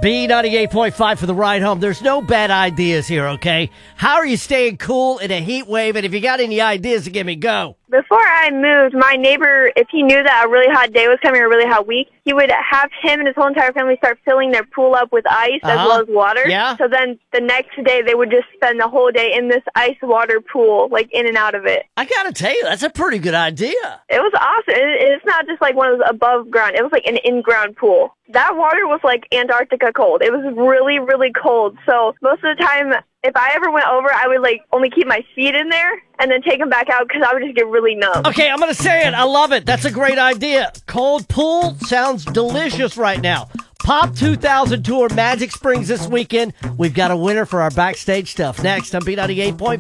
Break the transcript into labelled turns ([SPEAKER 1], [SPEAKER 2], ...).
[SPEAKER 1] B98.5 for the ride home. There's no bad ideas here, okay? How are you staying cool in a heat wave? And if you got any ideas to give me, go.
[SPEAKER 2] Before I moved, my neighbor, if he knew that a really hot day was coming or a really hot week, he would have him and his whole entire family start filling their pool up with ice as well as water.
[SPEAKER 1] Yeah.
[SPEAKER 2] So then the next day they would just spend the whole day in this ice water pool, like in and out of it.
[SPEAKER 1] I got to tell you, that's a pretty good idea.
[SPEAKER 2] It was awesome. It's not just like one of those above ground. It was like an in-ground pool. That water was like Antarctica cold. It was really, really cold. So most of the time, if I ever went over, I would like only keep my feet in there and then take them back out because I would just get really numb.
[SPEAKER 1] Okay, I'm going to say it. I love it. That's a great idea. Cold pool sounds delicious right now. Pop 2000 Tour Magic Springs this weekend. We've got a winner for our backstage stuff. Next on B98.5.